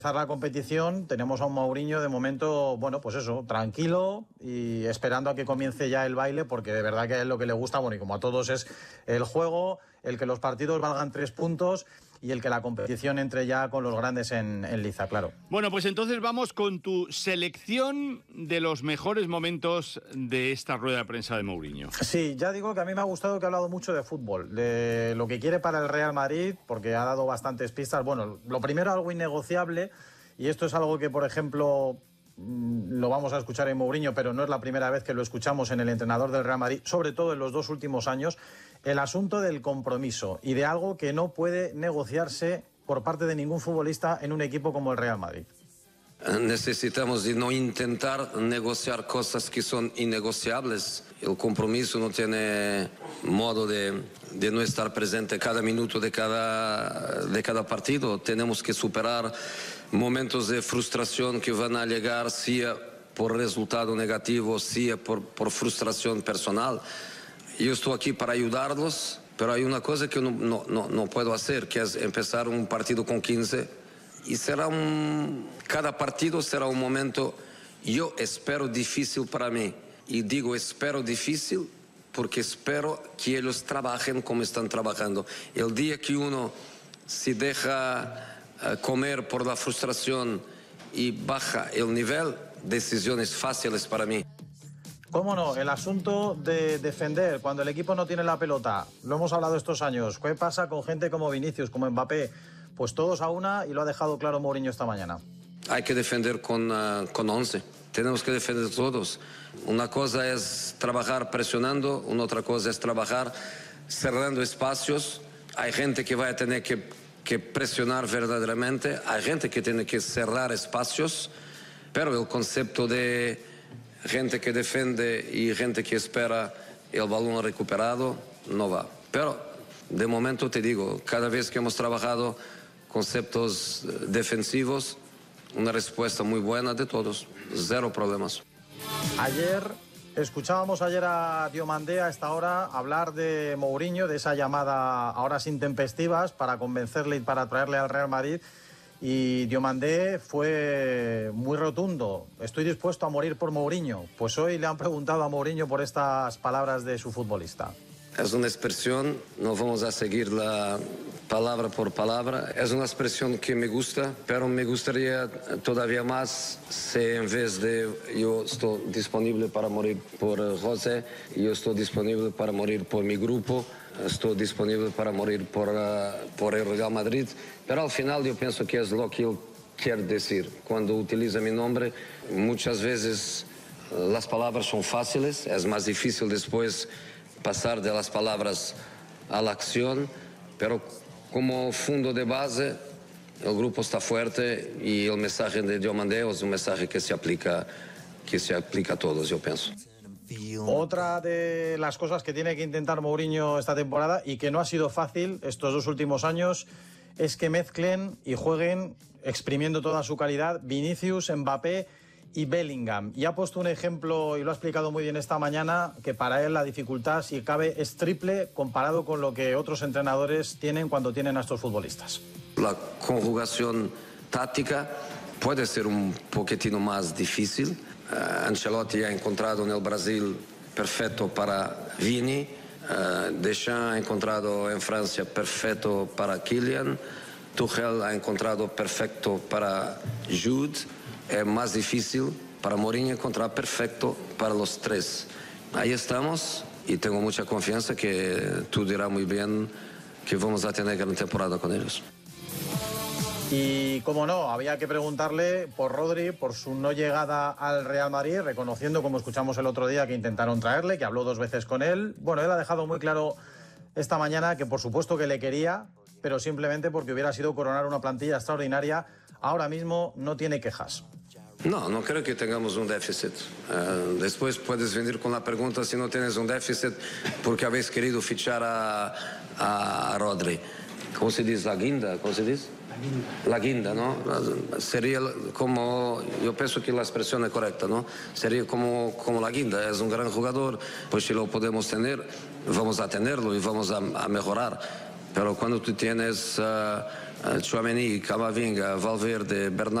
La competición, tenemos a un Mourinho de momento, bueno, pues eso, tranquilo y esperando a que comience ya el baile, porque de verdad que a él lo que le gusta, bueno, y como a todos, es el juego, el que los partidos valgan 3 puntos y el que la competición entre ya con los grandes en liza, claro. Bueno, pues entonces vamos con tu selección de los mejores momentos de esta rueda de prensa de Mourinho. Sí, ya digo que a mí me ha gustado que ha hablado mucho de fútbol, de lo que quiere para el Real Madrid, porque ha dado bastantes pistas. Bueno, lo primero, algo innegociable, y esto es algo que, por ejemplo, lo vamos a escuchar en Mourinho, pero no es la primera vez que lo escuchamos en el entrenador del Real Madrid, sobre todo en los 2 últimos años, el asunto del compromiso y de algo que no puede negociarse por parte de ningún futbolista en un equipo como el Real Madrid. Necesitamos de no intentar negociar cosas que son innegociables. El compromiso no tiene modo de no estar presente cada minuto de cada partido. Tenemos que superar momentos de frustración que van a llegar, sea por resultado negativo, sea por frustración personal. Yo estoy aquí para ayudarlos, pero hay una cosa que no puedo hacer, que es empezar un partido con 15 y cada partido será un momento, yo espero, difícil para mí. Y digo espero difícil porque espero que ellos trabajen como están trabajando. El día que uno se deja comer por la frustración y baja el nivel, decisiones fáciles para mí. ¿Cómo no? El asunto de defender cuando el equipo no tiene la pelota. Lo hemos hablado estos años. ¿Qué pasa con gente como Vinicius, como Mbappé? Pues todos a una, y lo ha dejado claro Mourinho esta mañana. Hay que defender con 11. Tenemos que defender todos. Una cosa es trabajar presionando, una otra cosa es trabajar cerrando espacios. Hay gente que va a tener que presionar verdaderamente. Hay gente que tiene que cerrar espacios. Pero el concepto de gente que defiende y gente que espera el balón recuperado no va. Pero de momento te digo, cada vez que hemos trabajado conceptos defensivos, una respuesta muy buena de todos, 0 problemas. Escuchábamos ayer a Diomandé a esta hora hablar de Mourinho, de esa llamada a horas intempestivas para convencerle y para traerle al Real Madrid. Y Diomandé fue muy rotundo. Estoy dispuesto a morir por Mourinho. Pues hoy le han preguntado a Mourinho por estas palabras de su futbolista. Es una expresión, no vamos a seguirla palabra por palabra. Es una expresión que me gusta, pero me gustaría todavía más si en vez de yo estoy disponible para morir por José, yo estoy disponible para morir por mi grupo, estoy disponible para morir por el Real Madrid. Pero al final yo pienso que es lo que él quiere decir. Cuando utiliza mi nombre, muchas veces las palabras son fáciles, es más difícil después pasar de las palabras a la acción, pero como fondo de base el grupo está fuerte y el mensaje de Diomandé es un mensaje que se aplica a todos, yo pienso. Otra de las cosas que tiene que intentar Mourinho esta temporada y que no ha sido fácil estos 2 últimos años es que mezclen y jueguen exprimiendo toda su calidad Vinicius, Mbappé y Bellingham. Y ha puesto un ejemplo, y lo ha explicado muy bien esta mañana, que para él la dificultad, si cabe, es triple comparado con lo que otros entrenadores tienen cuando tienen a estos futbolistas. La conjugación táctica puede ser un poquitino más difícil. Ancelotti ha encontrado en el Brasil perfecto para Vini. Deschamps ha encontrado en Francia perfecto para Kylian. Tuchel ha encontrado perfecto para Jude. Es más difícil para Mourinho encontrar perfecto para los 3. Ahí estamos y tengo mucha confianza que tú dirás muy bien que vamos a tener gran temporada con ellos. Y como no, había que preguntarle por Rodri, por su no llegada al Real Madrid, reconociendo, como escuchamos el otro día, que intentaron traerle, que habló 2 veces con él. Bueno, él ha dejado muy claro esta mañana que por supuesto que le quería, pero simplemente porque hubiera sido coronar una plantilla extraordinaria. Ahora mismo no tiene quejas. No creo que tengamos un déficit. Después puedes venir con la pregunta si no tienes un déficit porque habéis querido fichar a Rodri. ¿Cómo se dice? ¿La guinda? ¿Cómo se dice? La guinda, ¿no? Sería como, yo pienso que la expresión es correcta, ¿no? Sería como la guinda, es un gran jugador, pues si lo podemos tener, vamos a tenerlo y vamos a mejorar. pero cuando tú tienes Tchouaméni, Camavinga, Valverde, Bernardo,